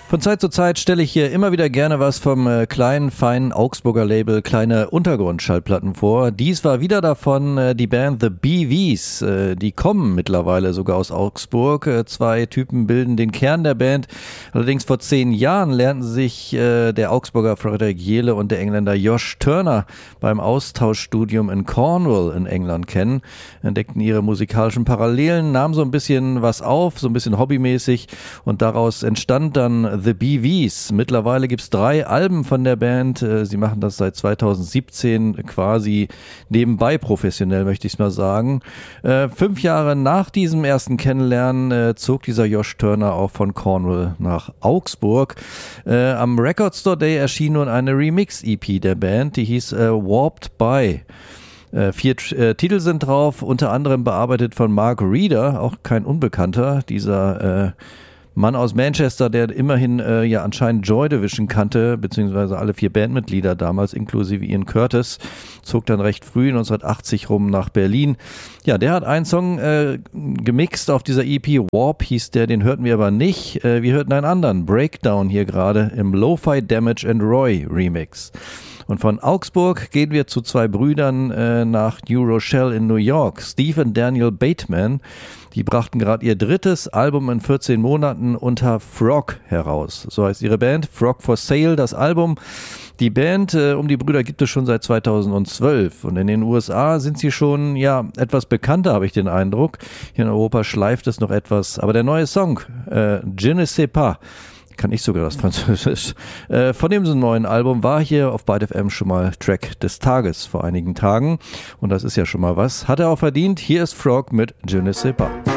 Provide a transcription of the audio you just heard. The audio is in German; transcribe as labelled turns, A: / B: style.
A: Von Zeit zu Zeit stelle ich hier immer wieder gerne was vom kleinen, feinen Augsburger Label Kleine Untergrundschallplatten vor. Dies war wieder davon die Band The BVs. Die kommen mittlerweile sogar aus Augsburg. Zwei Typen bilden den Kern der Band. Allerdings vor 10 Jahren lernten sich der Augsburger Frederik Jehle und der Engländer Josh Turner beim Austauschstudium in Cornwall in England kennen, entdeckten ihre musikalischen Parallelen, nahmen so ein bisschen was auf, so ein bisschen hobbymäßig, und daraus entstand dann The BVs. Mittlerweile gibt's 3 Alben von der Band. Sie machen das seit 2017 quasi nebenbei professionell, möchte ich mal sagen. 5 Jahre nach diesem ersten Kennenlernen zog dieser Josh Turner auch von Cornwall nach Augsburg. Am Record Store Day erschien nun eine Remix-EP der Band, die hieß Warped By. 4 Titel sind drauf, unter anderem bearbeitet von Mark Reeder, auch kein Unbekannter, dieser Mann aus Manchester, der immerhin ja anscheinend Joy Division kannte, beziehungsweise alle 4 Bandmitglieder damals, inklusive Ian Curtis, zog dann recht früh 1980 rum nach Berlin. Ja, der hat einen Song gemixt auf dieser EP, Warp hieß der, den hörten wir aber nicht. Wir hörten einen anderen, Breakdown, hier gerade im Lo-Fi Damage and Roy Remix. Und von Augsburg gehen wir zu 2 Brüdern nach New Rochelle in New York, Steve und Daniel Bateman. Die brachten gerade ihr 3. Album in 14 Monaten unter Frog heraus. So heißt ihre Band, Frog for Sale, das Album. Die Band um die Brüder gibt es schon seit 2012 und in den USA sind sie schon ja etwas bekannter, habe ich den Eindruck. Hier in Europa schleift es noch etwas, aber der neue Song, Je ne sais pas, kann ich sogar das Französisch, von dem so neuen Album war hier auf Byte FM schon mal Track des Tages vor einigen Tagen und das ist ja schon mal was. Hat er auch verdient. Hier ist Frog mit Je ne sais pas.